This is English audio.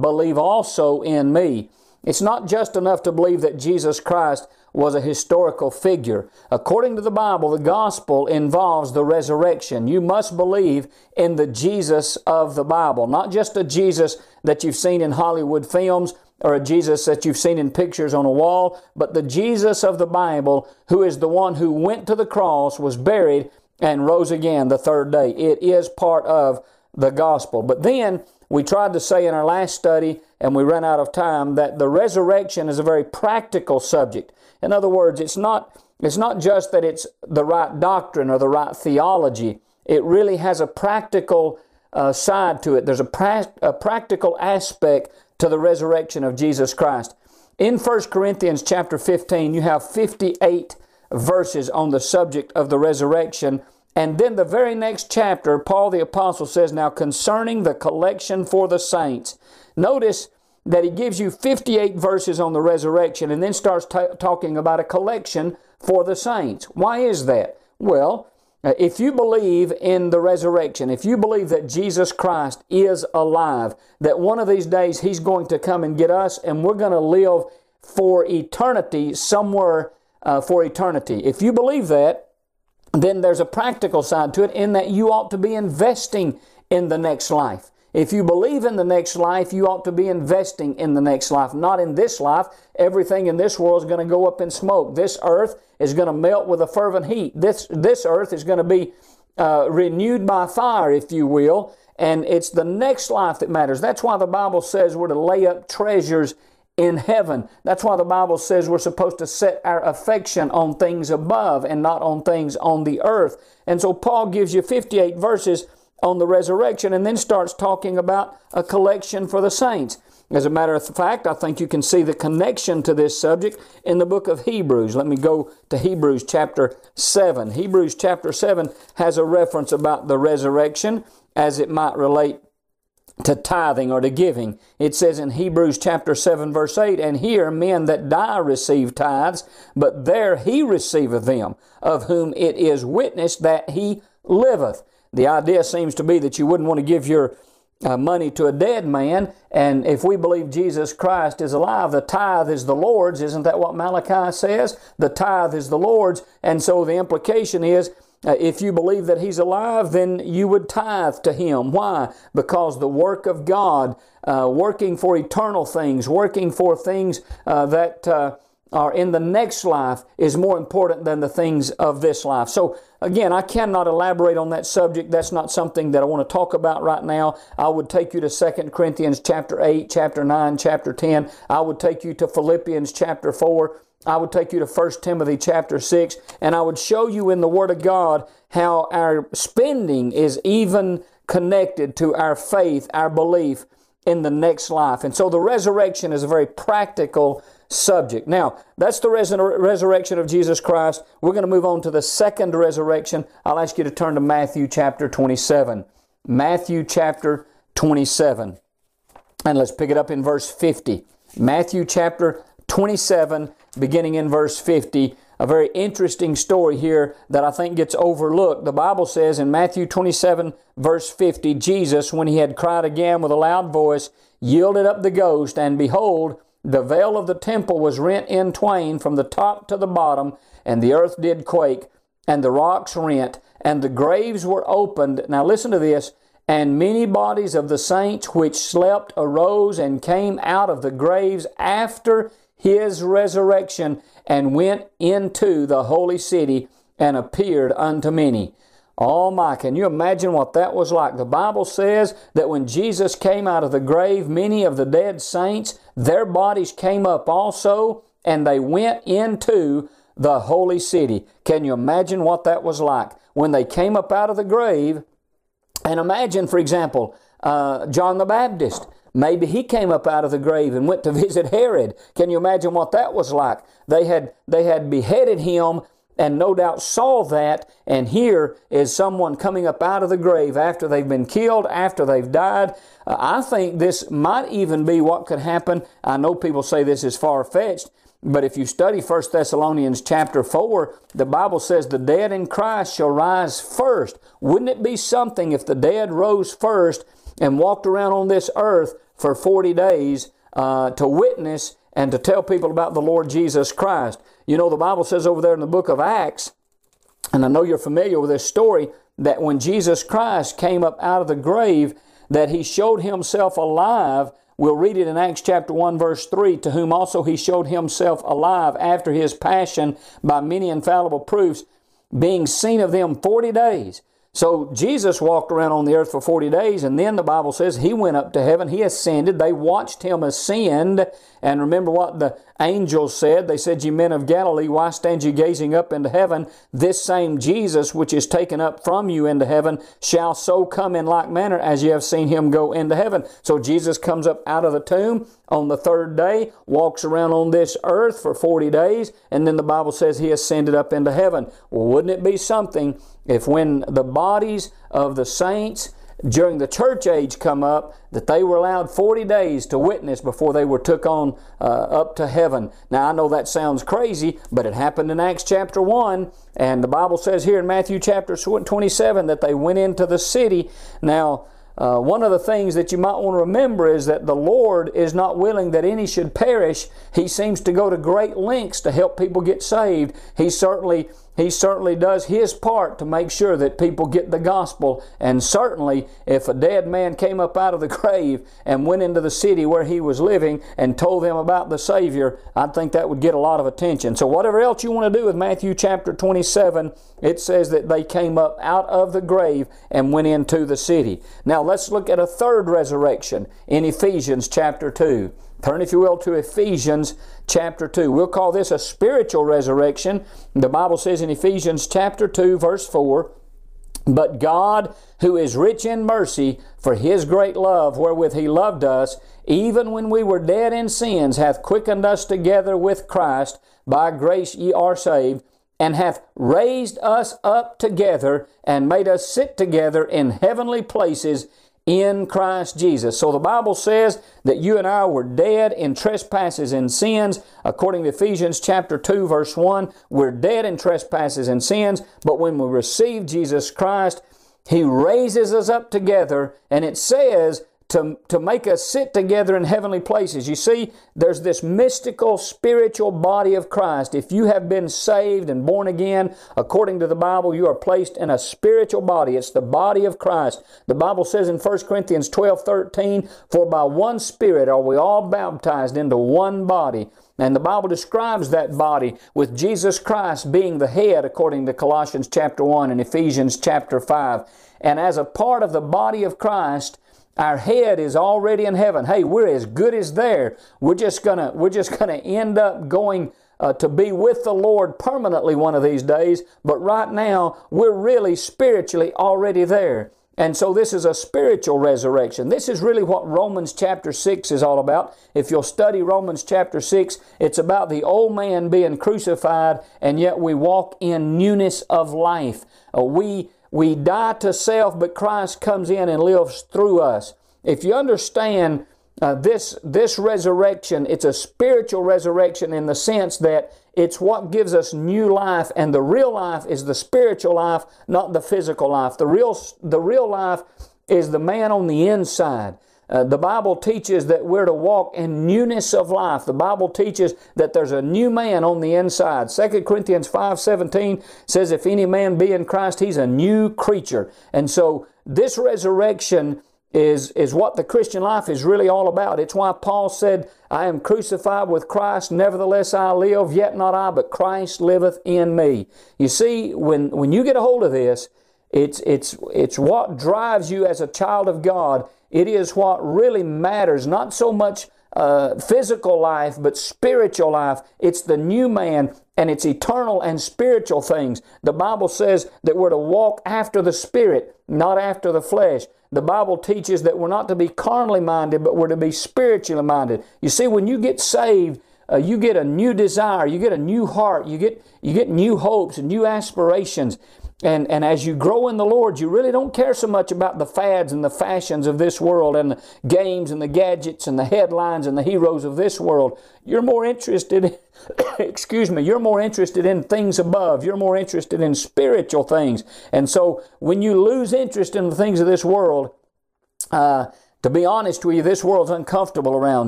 believe also in me. It's not just enough to believe that Jesus Christ was a historical figure. According to the Bible, the gospel involves the resurrection. You must believe in the Jesus of the Bible, not just a Jesus that you've seen in Hollywood films or a Jesus that you've seen in pictures on a wall, but the Jesus of the Bible, who is the one who went to the cross, was buried, and rose again the third day. It is part of the gospel. But then we tried to say in our last study, and we ran out of time, that the resurrection is a very practical subject. In other words, it's not just that it's the right doctrine or the right theology. It really has a practical side to it. There's a practical aspect to the resurrection of Jesus Christ. In 1 Corinthians chapter 15, you have 58 verses on the subject of the resurrection. And then the very next chapter, Paul the Apostle says, now concerning the collection for the saints. Notice that he gives you 58 verses on the resurrection and then starts talking about a collection for the saints. Why is that? Well, if you believe in the resurrection, if you believe that Jesus Christ is alive, that one of these days He's going to come and get us and we're going to live for eternity somewhere for eternity. If you believe that, then there's a practical side to it in that you ought to be investing in the next life. If you believe in the next life, you ought to be investing in the next life, not in this life. Everything in this world is going to go up in smoke. This earth is going to melt with a fervent heat. This earth is going to be renewed by fire, if you will, and it's the next life that matters. That's why the Bible says we're to lay up treasures in heaven. That's why the Bible says we're supposed to set our affection on things above and not on things on the earth. And so Paul gives you 58 verses on the resurrection and then starts talking about a collection for the saints. As a matter of fact, I think you can see the connection to this subject in the book of Hebrews. Let me go to Hebrews chapter 7. Hebrews chapter 7 has a reference about the resurrection as it might relate to tithing or to giving. It says in Hebrews chapter 7 verse 8, and here men that die receive tithes, but there he receiveth them, of whom it is witness that he liveth. The idea seems to be that you wouldn't want to give your money to a dead man, and if we believe Jesus Christ is alive, the tithe is the Lord's. Isn't that what Malachi says? The tithe is the Lord's, and so the implication is if you believe that He's alive, then you would tithe to Him. Why? Because the work of God, working for eternal things, working for things that are in the next life is more important than the things of this life. So again, I cannot elaborate on that subject. That's not something that I want to talk about right now. I would take you to 2 Corinthians chapter 8, chapter 9, chapter 10. I would take you to Philippians chapter 4. I would take you to 1 Timothy chapter 6, and I would show you in the Word of God how our spending is even connected to our faith, our belief in the next life. And so the resurrection is a very practical subject. Now, that's the resurrection of Jesus Christ. We're going to move on to the second resurrection. I'll ask you to turn to Matthew chapter 27. Matthew chapter 27. And let's pick it up in verse 50. Matthew chapter 27, beginning in verse 50. A very interesting story here that I think gets overlooked. The Bible says in Matthew 27, verse 50, Jesus, when He had cried again with a loud voice, yielded up the ghost, and behold, the veil of the temple was rent in twain from the top to the bottom, and the earth did quake, and the rocks rent, and the graves were opened. Now listen to this. And many bodies of the saints which slept arose and came out of the graves after His resurrection, and went into the holy city and appeared unto many. Oh my, can you imagine what that was like? The Bible says that when Jesus came out of the grave, many of the dead saints, their bodies came up also, and they went into the holy city. Can you imagine what that was like? When they came up out of the grave, and imagine, for example, John the Baptist. Maybe he came up out of the grave and went to visit Herod. Can you imagine what that was like? They had beheaded him and no doubt saw that, and here is someone coming up out of the grave after they've been killed, after they've died. I think this might even be what could happen. I know people say this is far-fetched, but if you study 1 Thessalonians chapter 4, the Bible says the dead in Christ shall rise first. Wouldn't it be something if the dead rose first and walked around on this earth for 40 days to witness and to tell people about the Lord Jesus Christ. You know, the Bible says over there in the book of Acts, and I know you're familiar with this story, that when Jesus Christ came up out of the grave, that He showed Himself alive. We'll read it in Acts chapter 1 verse 3, to whom also He showed Himself alive after His passion by many infallible proofs, being seen of them 40 days. So Jesus walked around on the earth for 40 days, and then the Bible says He went up to heaven. He ascended. They watched Him ascend. And remember what the angels said. They said, "Ye men of Galilee, why stand ye gazing up into heaven? This same Jesus, which is taken up from you into heaven, shall so come in like manner as ye have seen Him go into heaven." So Jesus comes up out of the tomb on the third day, walks around on this earth for 40 days, and then the Bible says He ascended up into heaven. Well, wouldn't it be something if when the bodies of the saints during the church age come up, that they were allowed 40 days to witness before they were took on up to heaven. Now, I know that sounds crazy, but it happened in Acts chapter 1, and the Bible says here in Matthew chapter 27 that they went into the city. Now, one of the things that you might want to remember is that the Lord is not willing that any should perish. He seems to go to great lengths to help people get saved. He certainly does His part to make sure that people get the gospel. And certainly, if a dead man came up out of the grave and went into the city where he was living and told them about the Savior, I think that would get a lot of attention. So whatever else you want to do with Matthew chapter 27, it says that they came up out of the grave and went into the city. Now let's look at a third resurrection in Ephesians chapter 2. Turn, if you will, to Ephesians chapter 2. We'll call this a spiritual resurrection. The Bible says in Ephesians chapter 2, verse 4, "But God, who is rich in mercy, for His great love wherewith He loved us, even when we were dead in sins, hath quickened us together with Christ. By grace ye are saved, and hath raised us up together, and made us sit together in heavenly places in Christ Jesus." So the Bible says that you and I were dead in trespasses and sins. According to Ephesians chapter 2 verse 1, we're dead in trespasses and sins, but when we receive Jesus Christ, He raises us up together, and it says to make us sit together in heavenly places. You see, there's this mystical spiritual body of Christ. If you have been saved and born again, according to the Bible, you are placed in a spiritual body. It's the body of Christ. The Bible says in 1 Corinthians 12:13, "For by one Spirit are we all baptized into one body." And the Bible describes that body with Jesus Christ being the head, according to Colossians chapter 1 and Ephesians chapter 5. And as a part of the body of Christ, our head is already in heaven. Hey, we're as good as there. We're just gonna end up going to be with the Lord permanently one of these days. But right now, we're really spiritually already there. And so this is a spiritual resurrection. This is really what Romans chapter 6 is all about. If you'll study Romans chapter 6, it's about the old man being crucified, and yet we walk in newness of life. We die to self, but Christ comes in and lives through us. If you understand this resurrection, it's a spiritual resurrection in the sense that it's what gives us new life, and the real life is the spiritual life, not the physical life. The real life is the man on the inside. The Bible teaches that we're to walk in newness of life. The Bible teaches that there's a new man on the inside. 2 Corinthians 5:17 says, "If any man be in Christ, he's a new creature." And so this resurrection is what the Christian life is really all about. It's why Paul said, "I am crucified with Christ, nevertheless I live, yet not I, but Christ liveth in me." You see, when you get a hold of this, it's what drives you as a child of God. It is what really matters, not so much physical life, but spiritual life. It's the new man, and it's eternal and spiritual things. The Bible says that we're to walk after the Spirit, not after the flesh. The Bible teaches that we're not to be carnally minded, but we're to be spiritually minded. You see, when you get saved, you get a new desire, you get a new heart, you get new hopes and new aspirations. And as you grow in the Lord, you really don't care so much about the fads and the fashions of this world and the games and the gadgets and the headlines and the heroes of this world. You're more interested, you're more interested in things above. You're more interested in spiritual things. And so when you lose interest in the things of this world, To be honest with you, this world's uncomfortable around